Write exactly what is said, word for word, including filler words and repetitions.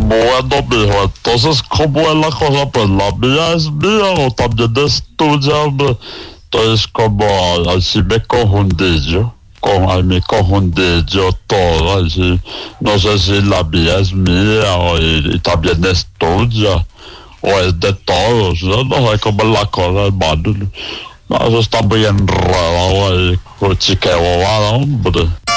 Bueno, mijo, entonces, ¿cómo es la cosa? Pues la mía es mía o también es tuya, hombre. Entonces, como así me confundí yo, con, ahí me confundí yo todo, así, no sé si la mía es mía o y, y también es tuya, o es de todos, yo no sé cómo es la cosa, hermano. No, eso está muy enredado ahí, chique bobada, hombre.